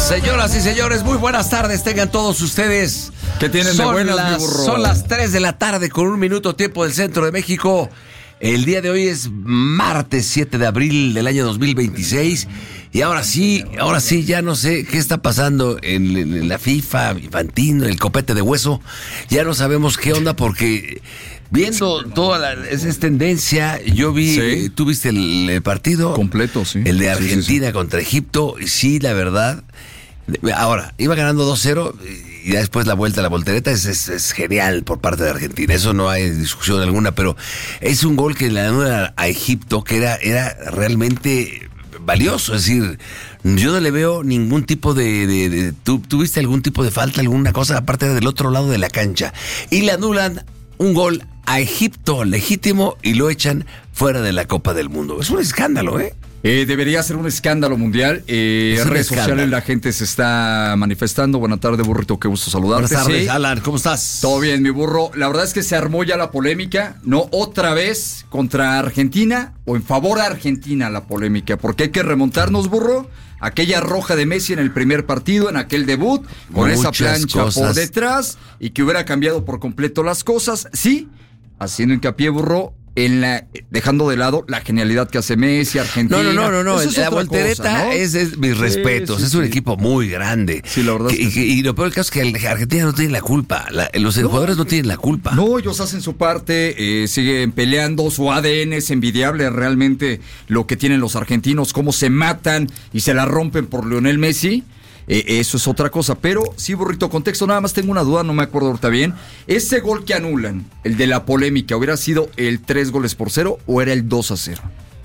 Señoras y señores, muy buenas tardes, tengan todos ustedes. ¿Qué tienen de buenas, mi burro? Son las 3 de la tarde con 1 minuto tiempo del centro de México. El día de hoy es martes 7 de abril del año 2026. Y ahora sí, ya no sé qué está pasando en la FIFA, Infantino, el copete de hueso. Ya no sabemos qué onda porque viendo toda esa tendencia, yo vi, ¿Sí? ¿Tú viste el partido? Completo, sí. El de Argentina contra Egipto, y sí, la verdad. Ahora, iba ganando 2-0 y ya después la voltereta es genial por parte de Argentina. Eso no hay discusión alguna, pero es un gol que le dan a Egipto que era realmente valioso. Es decir, yo no le veo ningún tipo de ¿tuviste algún tipo de falta, alguna cosa aparte del otro lado de la cancha? Y le anulan un gol a Egipto legítimo y lo echan fuera de la Copa del Mundo. Es un escándalo, ¿eh? Debería ser un escándalo mundial. En redes sociales la gente se está manifestando. Buenas tardes, burrito, qué gusto saludarte. Buenas tardes, sí. Alan, ¿cómo estás? Todo bien, mi burro. La verdad es que se armó ya la polémica, ¿no? Otra vez contra Argentina o en favor a Argentina la polémica, porque hay que remontarnos, burro. Aquella roja de Messi en el primer partido, en aquel debut, con muchas esa plancha cosas por detrás y que hubiera cambiado por completo las cosas. Sí, haciendo hincapié, burro, dejando de lado la genialidad que hace Messi, Argentina. No. Eso es la otra voltereta cosa, ¿no? es mis respetos. Sí, es un equipo muy grande. Sí, la verdad es que sí. Y lo peor del caso es que Argentina no tiene la culpa. Los jugadores no tienen la culpa. No, ellos hacen su parte, siguen peleando, su ADN es envidiable realmente lo que tienen los argentinos, cómo se matan y se la rompen por Lionel Messi. Eso es otra cosa, pero sí, burrito, contexto, nada más tengo una duda, no me acuerdo ahorita bien. Ese gol que anulan, el de la polémica, ¿hubiera sido el 3-0 o era el 2-0?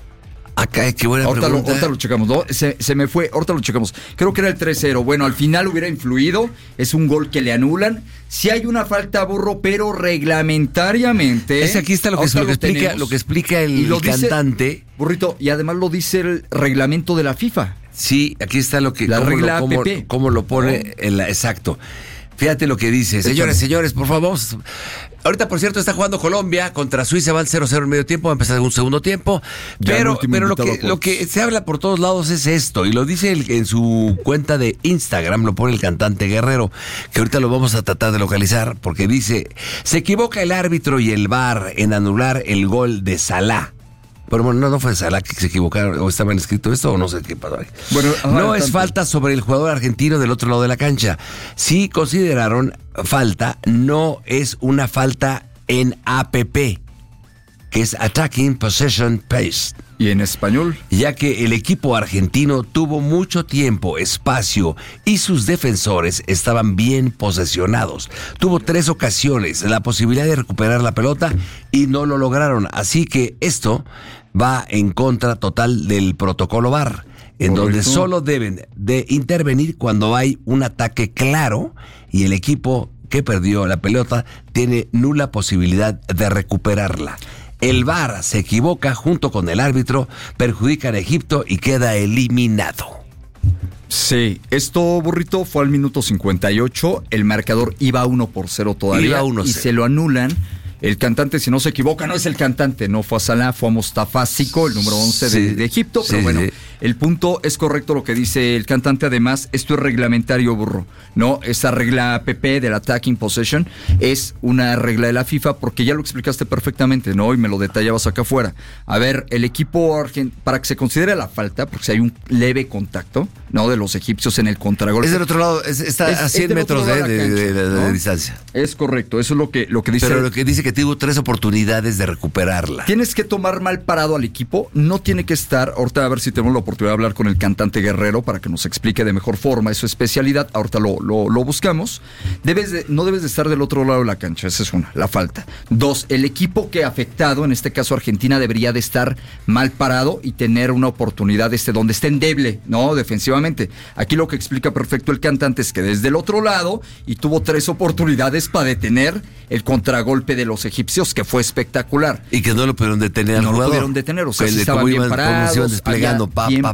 Acá, qué buena pregunta. Ahorita lo checamos, ¿no? Se me fue, ahorita lo checamos. Creo que era el 3-0. Bueno, al final hubiera influido, es un gol que le anulan. Sí hay una falta, burro, pero reglamentariamente. Es que aquí está lo que explica el cantante. Burrito, y además lo dice el reglamento de la FIFA. Sí, aquí está lo que la regla APP. Cómo lo pone exacto. Fíjate lo que dice. Señores, por favor. Ahorita, por cierto, está jugando Colombia contra Suiza, van 0-0 en medio tiempo, va a empezar un segundo tiempo. Pero lo que se habla por todos lados es esto, y lo dice en su cuenta de Instagram, lo pone el cantante Guerrero, que ahorita lo vamos a tratar de localizar, porque dice: se equivoca el árbitro y el VAR en anular el gol de Salah. Pero bueno, no fue Salah que se equivocaron, o estaba escrito esto, o no sé qué pasó ahí. Bueno, no es falta sobre el jugador argentino del otro lado de la cancha. Sí consideraron falta, no es una falta en APP, que es Attacking Possession Pace. ¿Y en español? Ya que el equipo argentino tuvo mucho tiempo, espacio y sus defensores estaban bien posesionados. Tuvo 3 ocasiones, la posibilidad de recuperar la pelota y no lo lograron. Así que esto va en contra total del protocolo VAR, en donde solo deben de intervenir cuando hay un ataque claro y el equipo que perdió la pelota tiene nula posibilidad de recuperarla. El VAR se equivoca junto con el árbitro, perjudica a Egipto y queda eliminado. Sí, esto, burrito, fue al minuto 58, el marcador iba 1-0 todavía. Iba 1-0. Y se lo anulan. El cantante, si no se equivoca, no es el cantante, no fue a Salah, fue a Mustafa Siko, el número 11 de Egipto. Pero bueno, el punto es correcto lo que dice el cantante. Además, esto es reglamentario, burro. No, esa regla APP del Attacking Possession es una regla de la FIFA, porque ya lo explicaste perfectamente, ¿no? Y me lo detallabas acá afuera. A ver, el equipo para que se considere la falta, porque si hay un leve contacto, ¿no? De los egipcios en el contragolpe. Es del otro lado, está a 100 metros de distancia. Es correcto, eso es lo que dice. Pero lo que dice que tuvo 3 oportunidades de recuperarla. Tienes que tomar mal parado al equipo, no tiene que estar, ahorita a ver si tenemos la oportunidad de hablar con el cantante Guerrero para que nos explique de mejor forma, es su especialidad, ahorita lo buscamos. No debes de estar del otro lado de la cancha, esa es una, la falta. 2, el equipo que ha afectado, en este caso Argentina, debería de estar mal parado y tener una oportunidad donde esté endeble, ¿no? Defensivamente. Aquí lo que explica perfecto el cantante es que desde el otro lado y tuvo 3 oportunidades para detener el contragolpe de los egipcios, que fue espectacular. Y que no lo pudieron detener al jugador. No lo pudieron detener, o sea, si estaban bien parados. Iban desplegando,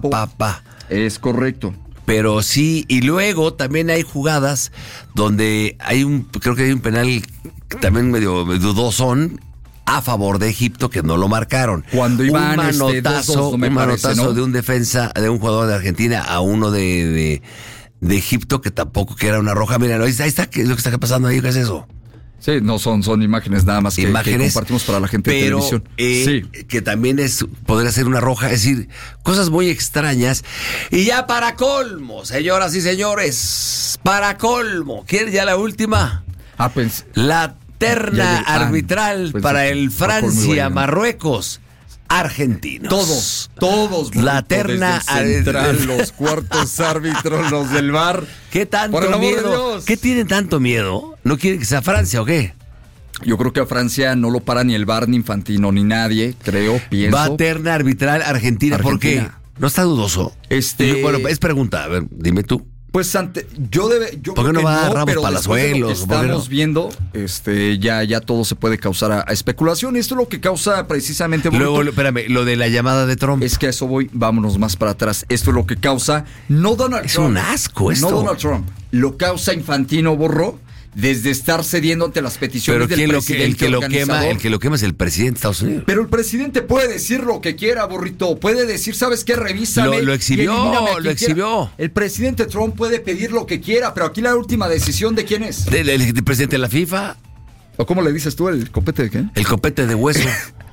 Es correcto. Pero sí, y luego también hay jugadas donde creo que hay un penal también medio dudosón a favor de Egipto que no lo marcaron. Cuando iban un manotazo, un manotazo de un defensa, de un jugador de Argentina a uno de de Egipto, que tampoco que era una roja. Mira, ahí está, ¿qué es lo que está pasando ahí? ¿Qué es eso? Sí, no son imágenes nada más que compartimos para la gente de televisión. Sí. Que también podría ser una roja, es decir, cosas muy extrañas. Y ya para colmo, señoras y señores, para colmo, ¿quieren ya la última? La terna arbitral para el Francia-Marruecos. Argentinos. Todos. La terna central, los cuartos árbitros, los del VAR. ¿Qué tanto miedo? ¿Qué tienen tanto miedo? ¿No quieren que sea Francia o qué? Yo creo que a Francia no lo para ni el VAR, ni Infantino, ni nadie, pienso. Va terna arbitral Argentina. ¿Por qué? ¿No está dudoso? Bueno, es pregunta. A ver, dime tú. Pues yo ¿por qué no va a Ramos Palazuelos? Estamos viendo, ya todo se puede causar a especulación. Esto es lo que causa precisamente. Luego, espérame, lo de la llamada de Trump. Es que a eso voy, vámonos más para atrás. Esto es lo que causa, no Donald Trump. Es un asco esto. No Donald Trump. Lo causa Infantino, Borro. Desde estar cediendo ante las peticiones del presidente. El que lo quema es el presidente de Estados Unidos. Pero el presidente puede decir lo que quiera, Borrito. Puede decir, ¿sabes qué? Revísame. Lo exhibió. El presidente Trump puede pedir lo que quiera, pero aquí la última decisión, ¿de quién es? ¿El presidente de la FIFA? ¿O cómo le dices tú? ¿El copete de qué? El copete de hueso.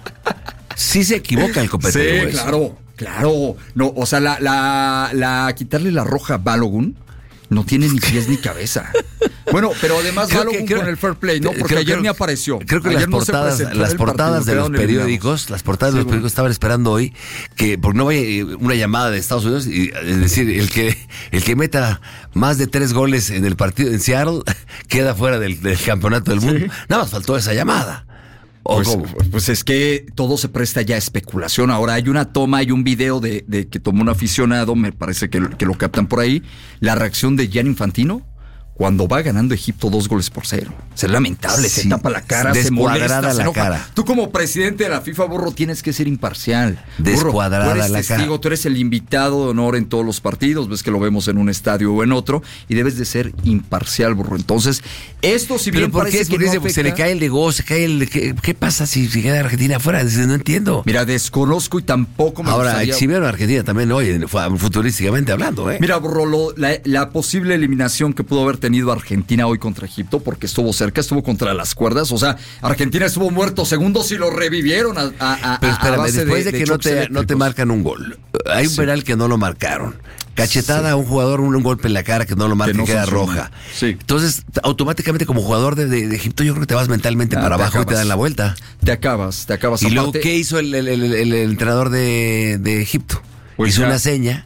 Sí se equivoca el copete de hueso. Claro. No, o sea, quitarle la roja a Balogun no tiene ni pies ni cabeza. Bueno, pero además Balogun con el fair play, ¿no? Porque ayer ni apareció. Creo que ayer las portadas de los periódicos estaban esperando hoy porque no vaya una llamada de Estados Unidos y es decir, el que meta más de 3 goles en el partido en Seattle queda fuera del campeonato del mundo. Nada más faltó esa llamada. Pues es que todo se presta ya a especulación. Ahora hay una toma, hay un video de que tomó un aficionado, me parece que lo captan por ahí, la reacción de Gianni Infantino cuando va ganando Egipto 2-0. Es lamentable, se tapa la cara, se molesta, se enoja. Cara. Tú como presidente de la FIFA, Borro, tienes que ser imparcial. Descuadrada Borro, tú eres la testigo, cara. Tú eres el invitado de honor en todos los partidos, ves que lo vemos en un estadio o en otro, y debes de ser imparcial, Borro. Entonces, esto si bien parece que no afecta, se le cae el negocio, ¿qué pasa si queda Argentina afuera? No entiendo. Mira, desconozco y tampoco me gustaría. Ahora, exhibieron a Argentina también hoy, futurísticamente hablando, Mira, Borro, la posible eliminación que pudo haber tenido Argentina hoy contra Egipto, porque estuvo cerca, estuvo contra las cuerdas, o sea, Argentina estuvo muerto segundos y lo revivieron pero espérame, después de que no te marcan un gol, hay un penal que no lo marcaron, cachetada a un jugador, un golpe en la cara que no lo marca, que queda roja. Entonces, automáticamente como jugador de Egipto, yo creo que te vas mentalmente para abajo y te dan la vuelta. Te acabas. Y luego, ¿qué hizo el entrenador de Egipto? Pues hizo una seña,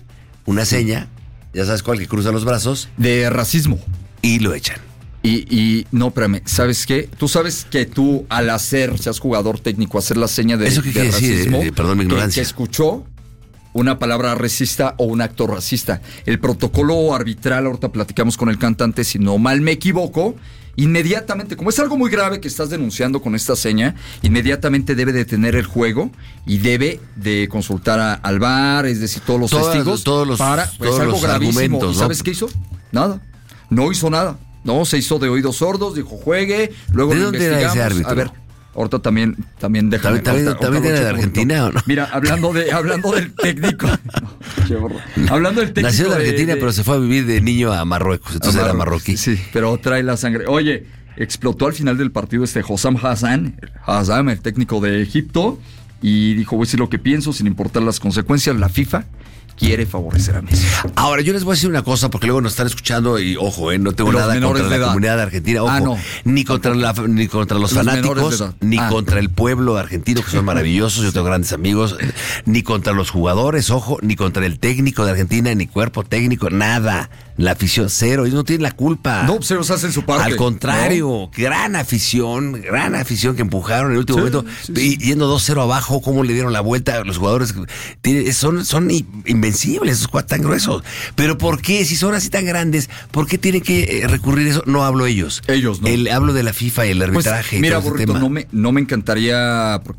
ya sabes cuál, que cruza los brazos. De racismo. Y lo echan. Y no, espérame, ¿sabes qué? Tú sabes que tú al seas jugador técnico, hacer la seña de racismo, perdón mi ignorancia, que escuchó una palabra racista o un acto racista. El protocolo arbitral, ahorita platicamos con el cantante, si no mal me equivoco, inmediatamente, como es algo muy grave que estás denunciando con esta seña, inmediatamente debe detener el juego y debe de consultar al VAR, es decir, todos los testigos, es algo gravísimo. ¿Y sabes qué hizo? Nada. No hizo nada. No, se hizo de oídos sordos, dijo juegue, luego ¿de lo dónde era ese árbitro? A ver, ahorita también déjame. ¿También era de Argentina o no? Mira, hablando del técnico. Hablando del técnico. Nació de Argentina, pero se fue a vivir de niño a Marruecos, entonces era marroquí. Sí, pero trae la sangre. Oye, explotó al final del partido Hossam Hassan, el técnico de Egipto, y dijo, voy a decir lo que pienso, sin importar las consecuencias. La FIFA quiere favorecer a Messi. Ahora, yo les voy a decir una cosa, porque luego nos están escuchando y, ojo, no tengo nada contra la comunidad argentina, ojo, no, ni contra los fanáticos, ni contra el pueblo argentino, que son maravillosos, yo tengo grandes amigos, ni contra los jugadores, ojo, ni contra el técnico de Argentina, ni cuerpo técnico, nada. La afición, cero, ellos no tienen la culpa. No, pues ellos hacen su parte. Al contrario, ¿no? Gran afición que empujaron en el último momento, yendo 2-0 abajo, cómo le dieron la vuelta. Los jugadores son invencibles, esos cuatro tan gruesos. Pero ¿por qué, si son así tan grandes, por qué tienen que recurrir a eso? No hablo ellos. Ellos no. Hablo de la FIFA y el arbitraje. Pues, mira, Burrito, no me encantaría, porque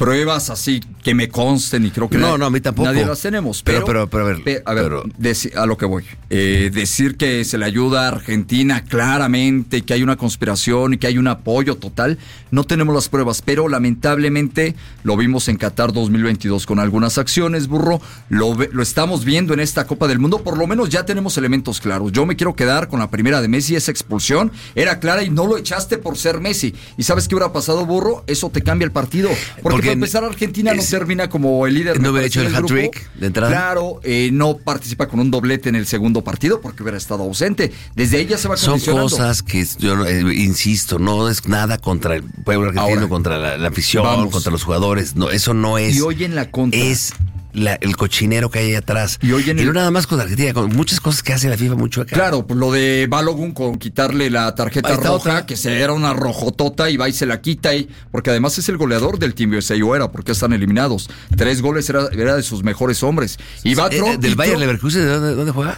pruebas así que me consten y creo que no, a mí tampoco. Nadie las tenemos. Pero a ver, a lo que voy. Decir que se le ayuda a Argentina claramente, que hay una conspiración y que hay un apoyo total, no tenemos las pruebas, pero lamentablemente lo vimos en Qatar 2022 con algunas acciones, Burro, lo estamos viendo en esta Copa del Mundo, por lo menos ya tenemos elementos claros. Yo me quiero quedar con la primera de Messi, esa expulsión era clara y no lo echaste por ser Messi. ¿Y sabes qué hubiera pasado, Burro? Eso te cambia el partido. Porque para empezar, Argentina no termina como el líder. No hubiera hecho el hat-trick de entrada. Claro, no participa con un doblete en el segundo partido porque hubiera estado ausente. Desde ahí ya se va condicionando. Son cosas que yo insisto, no es nada contra el pueblo argentino, ahora, contra la afición, contra los jugadores. No, eso no es. Y hoy en la contra. Es el cochinero que hay ahí atrás. Y no nada más con Argentina, con muchas cosas que hace la FIFA mucho acá. Claro, pues lo de Balogun con quitarle la tarjeta roja, que era una rojotota y va y se la quita, porque además es el goleador del Team USA, o era, porque están eliminados. 3 goles era de sus mejores hombres. Y va ¿Del Bayer Leverkusen? ¿De dónde juega?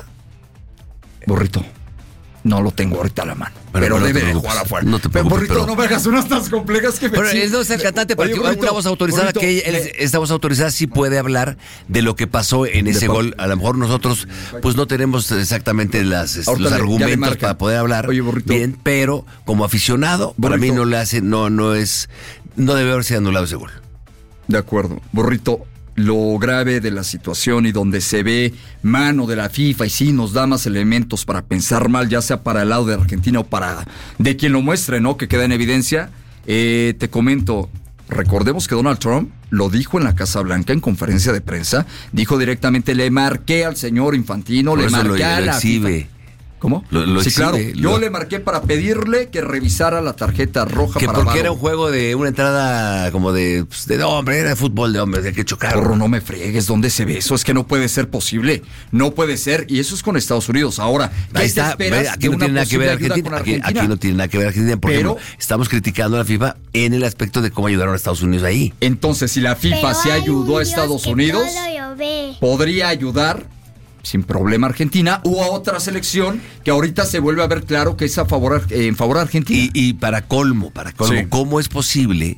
Burrito. No lo tengo ahorita a la mano. Pero debe de jugar afuera. No te preocupes, Burrito, no me hagas unas tan complejas que me... Pero él no es el cantante, porque una voz autorizada, esta voz autorizada sí puede hablar de lo que pasó en ese gol. A lo mejor nosotros pues no tenemos exactamente los argumentos para poder hablar bien, pero como aficionado, para mí no le hace, no debe haberse anulado ese gol. De acuerdo. Burrito, lo grave de la situación y donde se ve mano de la FIFA y sí nos da más elementos para pensar mal, ya sea para el lado de Argentina o para de quien lo muestre, ¿no? Que queda en evidencia. Te comento, recordemos que Donald Trump lo dijo en la Casa Blanca en conferencia de prensa, dijo directamente, le marqué al señor Infantino, le marqué a la FIFA. ¿Cómo? Sí, claro. Yo le marqué para pedirle que revisara la tarjeta roja que para porque era un juego de una entrada como de hombre, era de fútbol de hombres, de que chocaron. Porro, no me friegues, ¿dónde se ve eso? Es que no puede ser posible. No puede ser. Y eso es con Estados Unidos. Ahora, ahí está. Aquí no tiene nada que ver Argentina. Aquí no tiene nada que ver Argentina. Pero estamos criticando a la FIFA en el aspecto de cómo ayudaron a Estados Unidos ahí. Entonces, si la FIFA se ayudó a Estados Unidos, podría ayudar sin problema Argentina o a otra selección que ahorita se vuelve a ver claro que es en favor de Argentina. Y para colmo, sí. ¿Cómo es posible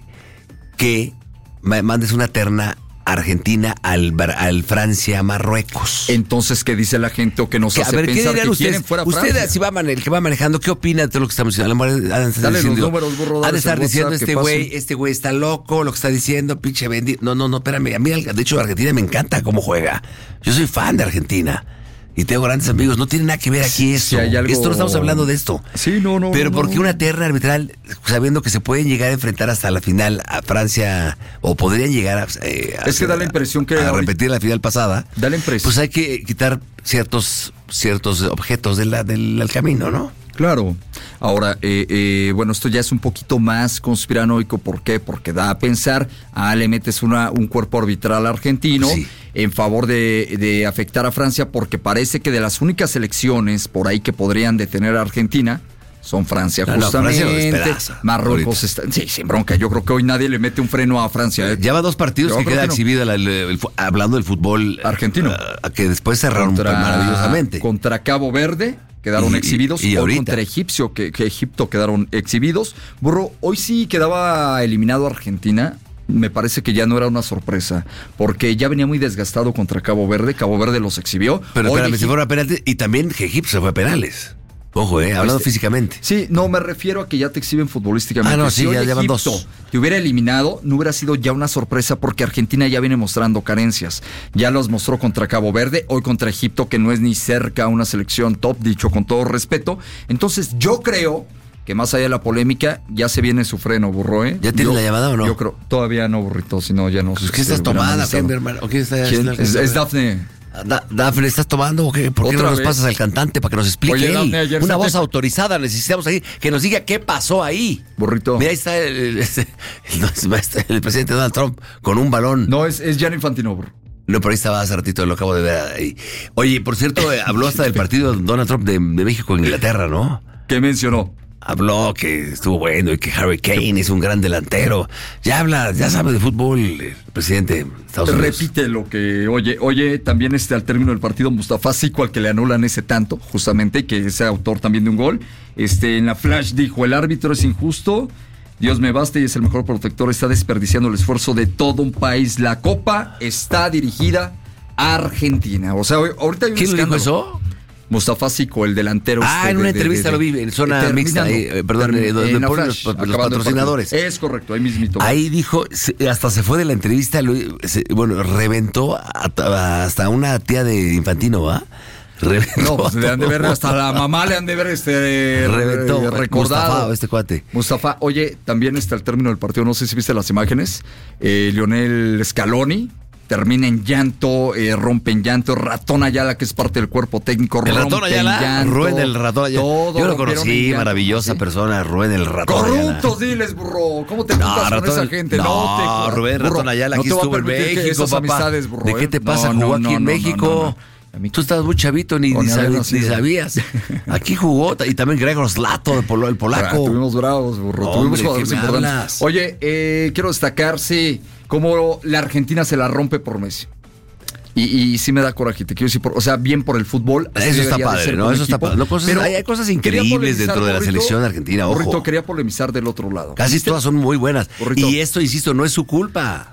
que mandes una terna Argentina al Francia-Marruecos? Entonces, ¿qué dice la gente o que nos hace pensar que quieren fuera Francia? Usted, si el que va manejando, ¿qué opina de todo lo que estamos diciendo? Dale los números, Burro. Ha de estar diciendo este güey está loco, lo que está diciendo, pinche bendito. No, espérame. A mí, de hecho, Argentina me encanta cómo juega. Yo soy fan de Argentina. Y tengo grandes amigos, no tiene nada que ver aquí eso. Esto no estamos hablando de esto. Sí, no. Pero ¿por qué una terna arbitral, sabiendo que se pueden llegar a enfrentar hasta la final a Francia, o podrían llegar es que da la impresión que a repetir la final pasada? Da la impresión. Pues hay que quitar ciertos objetos del camino, ¿no? Claro. Ahora, bueno, esto ya es un poquito más conspiranoico. ¿Por qué? Porque da a pensar, le metes un cuerpo arbitral argentino en favor de afectar a Francia, porque parece que de las únicas selecciones por ahí que podrían detener a Argentina son Francia, justamente. Francia Marruecos está... Sí, sin bronca. Yo creo que hoy nadie le mete un freno a Francia. Lleva 2 partidos que queda exhibido hablando del fútbol argentino. Que después cerraron maravillosamente. Contra Cabo Verde quedaron exhibidos. Y hoy contra Egipto quedaron exhibidos. Burro, hoy sí quedaba eliminado Argentina. Me parece que ya no era una sorpresa, porque ya venía muy desgastado contra Cabo Verde. Cabo Verde los exhibió. Pero espérame, se fueron a penales y también que Egipto se fue a penales. Ojo, hablando físicamente. Sí, no, me refiero a que ya te exhiben futbolísticamente. No, sí, si ya llevan 2. Te hubiera eliminado, no hubiera sido ya una sorpresa, porque Argentina ya viene mostrando carencias. Ya los mostró contra Cabo Verde, hoy contra Egipto, que no es ni cerca una selección top, dicho con todo respeto. Entonces, yo creo que más allá de la polémica, ya se viene su freno, Burro, ¿Ya tienes la llamada o no? Yo creo, todavía no, Burrito, si no, ya no. Pues, ¿qué estás tomando, mi hermano? ¿O quién está? Es Dafne. Dafne, ¿estás tomando o qué? ¿Por qué no nos pasas al cantante para que nos explique? Oye, Dafne, una voz autorizada necesitamos ahí, que nos diga qué pasó ahí. Burrito. Mira, ahí está el presidente Donald Trump con un balón. No, es Gianni Infantino, Burro. No, pero ahí estaba hace ratito, lo acabo de ver ahí. Oye, por cierto, habló hasta del partido Donald Trump de México e Inglaterra, ¿no? ¿Qué mencionó? Habló que estuvo bueno y que Harry Kane es un gran delantero. Ya sabe de fútbol el presidente de Estados Unidos. Repite lo que oye también al término del partido Mustafa Sico, al que le anulan ese tanto, justamente, que es autor también de un gol. En la flash dijo, el árbitro es injusto, Dios me basta y es el mejor protector. Está desperdiciando el esfuerzo de todo un país. La Copa está dirigida a Argentina. O sea, ahorita hay un ¿Quién lo dijo eso? Mustafa Sico, el delantero. En una entrevista lo vi, en zona mixta, donde ponen los patrocinadores. Es correcto, ahí mismito. Ahí dijo, hasta se fue de la entrevista, reventó hasta una tía de Infantino, ¿va? Reventó. No, pues le han de ver, hasta la mamá le han de ver reventó, recordado. Mustafa, este cuate. Mustafa, oye, también está el término del partido, no sé si viste las imágenes, Lionel Scaloni termina en llanto, rompe en llanto, Ratón Ayala, que es parte del cuerpo técnico, el Ratón Ayala, Rubén el Ratón Ayala. Yo lo conocí, maravillosa persona, Rubén el Ratón Ayala. Corruptos, diles, burro. ¿Cómo te juntas con esa gente? No, Rubén Ratón Ayala, aquí estuvo en México, papá. ¿De qué te pasa? Jugó aquí en México. Tú estabas muy chavito, ni sabías. Aquí jugó, y también Gregor Slato, el polaco. Tuvimos bravos, burro. Tuvimos jugadores importantes. Oye, quiero destacar, cómo la Argentina se la rompe por Messi. Y sí me da coraje, te quiero decir, bien por el fútbol. Eso está padre, ¿no? Eso está padre. Pero hay cosas increíbles dentro de la selección argentina, ojo. Burrito, quería polemizar del otro lado. Casi todas son muy buenas. Burrito. Y esto, insisto, no es su culpa.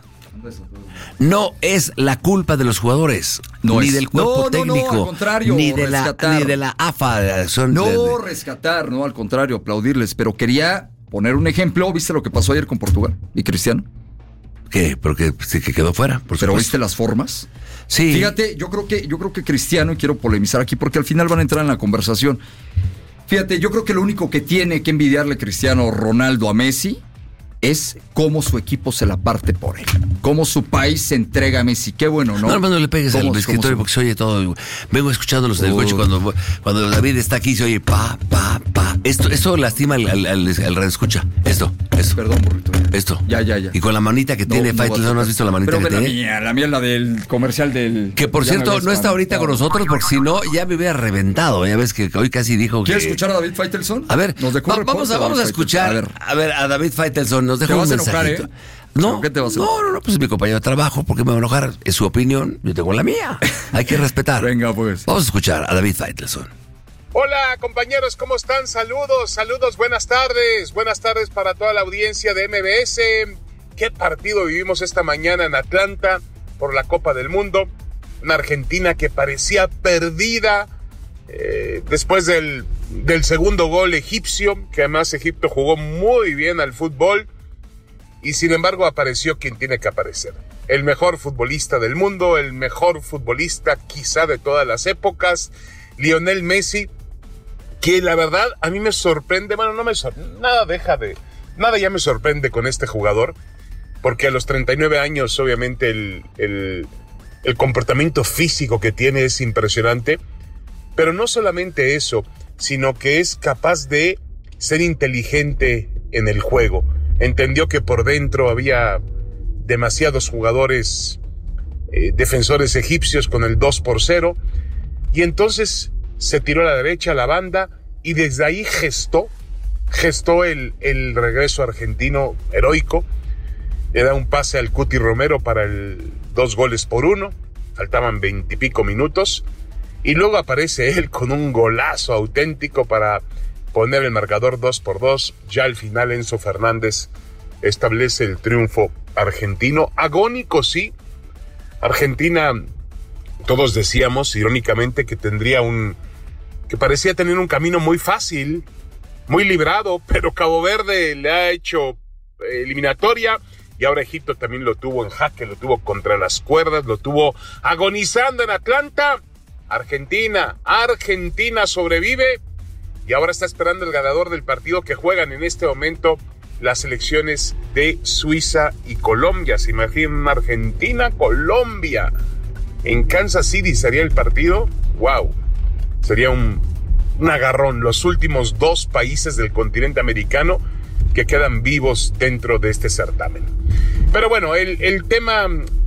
No es la culpa de los jugadores, ni del cuerpo técnico, al contrario, ni de la AFA. Rescatar, no, al contrario, aplaudirles. Pero quería poner un ejemplo. ¿Viste lo que pasó ayer con Portugal y Cristiano? ¿Qué? Porque que quedó fuera. Pero ¿viste las formas? Sí. Fíjate, yo creo que Cristiano, y quiero polemizar aquí porque al final van a entrar en la conversación. Fíjate, yo creo que lo único que tiene que envidiarle Cristiano Ronaldo a Messi es cómo su equipo se la parte por él. Cómo su país se entrega a Messi. Qué bueno, ¿no? No le pegues al escritorio porque se oye todo. Vengo escuchándolos en el coche cuando David está aquí se oye pa. Esto lastima al radioescucha. Esto. Perdón, burrito. Esto. Ya. Y con la manita que tiene Faitelson, ¿no has visto la manita que tiene? La mía, la del comercial del... Que por cierto, no está ahorita con nosotros porque si no, ya me hubiera reventado. Ya ves que hoy casi dijo que... ¿Quieres escuchar a David Faitelson? A ver, vamos a escuchar a David Faitelson. Nos deja un mensajito. No, ¿qué te vas a enojar? No, pues es mi compañero de trabajo, ¿por qué me va a enojar? Es su opinión, yo tengo la mía. Hay que respetar. Venga, pues. Vamos a escuchar a David Faitelson. Hola, compañeros, ¿cómo están? Saludos, buenas tardes. Buenas tardes para toda la audiencia de MBS. ¿Qué partido vivimos esta mañana en Atlanta por la Copa del Mundo? Una Argentina que parecía perdida después del segundo gol egipcio, que además Egipto jugó muy bien al fútbol. Y sin embargo apareció quien tiene que aparecer. El mejor futbolista del mundo, el mejor futbolista quizá de todas las épocas, Lionel Messi, que la verdad a mí me sorprende, nada ya me sorprende con este jugador, porque a los 39 años obviamente el comportamiento físico que tiene es impresionante, pero no solamente eso, sino que es capaz de ser inteligente en el juego. Entendió que por dentro había demasiados jugadores defensores egipcios con el 2-0 y entonces se tiró a la derecha a la banda y desde ahí gestó el regreso argentino heroico. Le da un pase al Cuti Romero para el 2-1, faltaban 20 y pico minutos y luego aparece él con un golazo auténtico para poner el marcador 2-2. Ya al final Enzo Fernández establece el triunfo argentino. Agónico, sí. Argentina, todos decíamos irónicamente que que parecía tener un camino muy fácil, muy librado, pero Cabo Verde le ha hecho eliminatoria y ahora Egipto también lo tuvo en jaque, lo tuvo contra las cuerdas, lo tuvo agonizando en Atlanta. Argentina sobrevive y ahora está esperando el ganador del partido que juegan en este momento las selecciones de Suiza y Colombia. Se imaginan Argentina-Colombia en Kansas City sería el partido. ¡Wow! Sería un agarrón. Los últimos dos países del continente americano que quedan vivos dentro de este certamen. Pero bueno, el tema...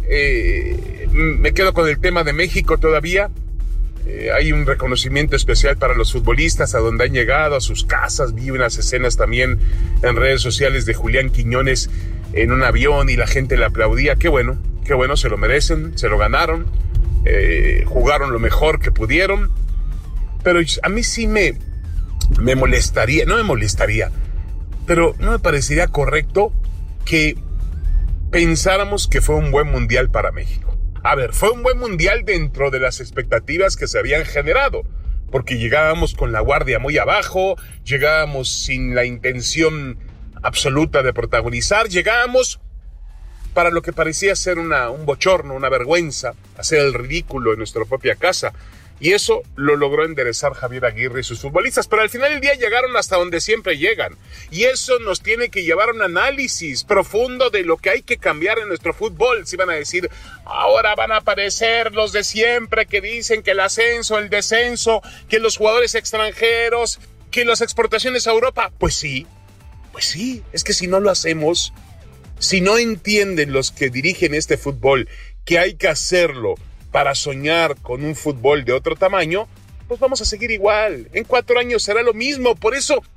me quedo con el tema de México todavía. Hay un reconocimiento especial para los futbolistas a donde han llegado, a sus casas. Vi unas escenas también en redes sociales de Julián Quiñones en un avión y la gente le aplaudía. Qué bueno, se lo merecen, se lo ganaron, jugaron lo mejor que pudieron. Pero a mí sí me molestaría, no me molestaría, pero no me parecería correcto que pensáramos que fue un buen mundial para México. A ver, fue un buen mundial dentro de las expectativas que se habían generado, porque llegábamos con la guardia muy abajo, llegábamos sin la intención absoluta de protagonizar, llegábamos para lo que parecía ser un bochorno, una vergüenza, hacer el ridículo en nuestra propia casa. Y eso lo logró enderezar Javier Aguirre y sus futbolistas, pero al final del día llegaron hasta donde siempre llegan. Y eso nos tiene que llevar a un análisis profundo de lo que hay que cambiar en nuestro fútbol. Si van a decir, ahora van a aparecer los de siempre que dicen que el ascenso, el descenso, que los jugadores extranjeros, que las exportaciones a Europa. Pues sí, es que si no lo hacemos, si no entienden los que dirigen este fútbol que hay que hacerlo para soñar con un fútbol de otro tamaño, pues vamos a seguir igual. En 4 años será lo mismo. Por eso